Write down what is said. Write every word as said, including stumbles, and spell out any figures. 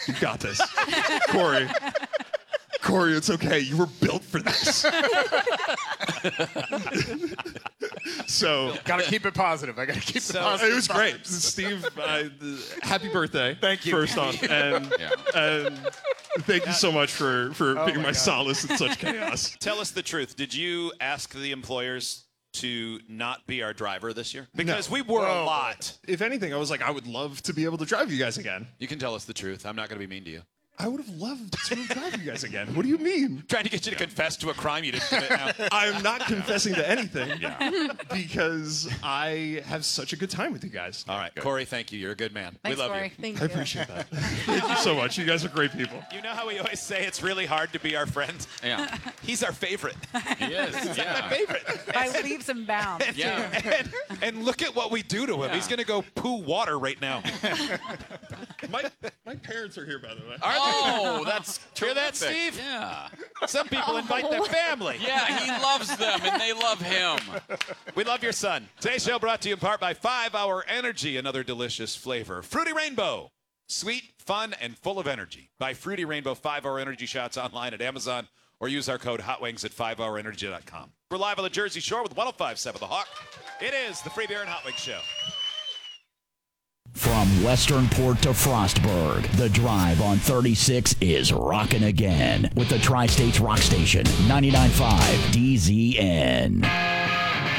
You got this. Corey. Corey, it's okay. You were built for this. So gotta keep it positive. I gotta keep so, it positive. It was great, Steve. Uh, happy birthday! Thank you. First off, and, yeah. and thank you so much for for oh being my, my solace in such chaos. Tell us the truth. Did you ask the employers to not be our driver this year? Because no. we were Whoa. a lot. If anything, I was like, I would love to be able to drive you guys again. You can tell us the truth. I'm not going to be mean to you. I would have loved to drive you guys again. What do you mean? Trying to get you to yeah. confess to a crime you didn't commit now. I'm not confessing to anything yeah. because I have such a good time with you guys. All right. Good. Corey, thank you. You're a good man. Thanks, we love Corey. you. Thank I appreciate that. Thank you so much. You guys are great people. You know how we always say it's really hard to be our friend? Yeah. He's our favorite. He is. He's yeah. our favorite. By leaps and bounds. And, yeah. And, and look at what we do to him. Yeah. He's going to go poo water right now. my, my parents are here, by the way. Are oh, they? That's Hear that, Steve? Yeah. Some people invite their family. Yeah, he loves them, and they love him. We love your son. Today's show brought to you in part by five hour Energy, another delicious flavor. Fruity Rainbow. Sweet, fun, and full of energy. Buy Fruity Rainbow five hour Energy shots online at Amazon or use our code HOTWINGS at five hour energy dot com. We're live on the Jersey Shore with one oh five point seven The Hawk. It is the Free Beer and Hot Wings Show. From Westernport to Frostburg, the drive on thirty-six is rocking again with the Tri-States Rock Station, ninety-nine point five D Z N.